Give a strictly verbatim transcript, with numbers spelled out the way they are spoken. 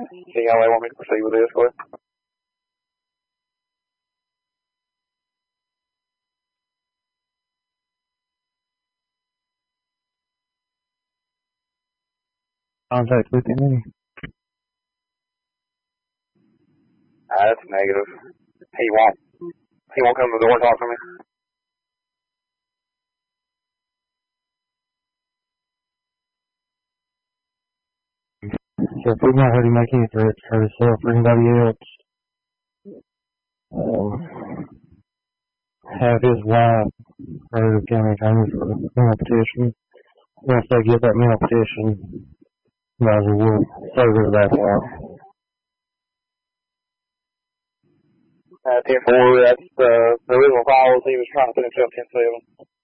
See how they want me to proceed with this, Cliff? Contact with him. That's negative. He won't. He won't come to the door and talk to me. So if we've not heard him make any threats for himself or anybody else, um, have his wife or the county attorney for a mental petition. Once they get that mental petition, might as well serve it back out. Uh, ten four, that's uh, the original file was he was trying to put himself ten seven.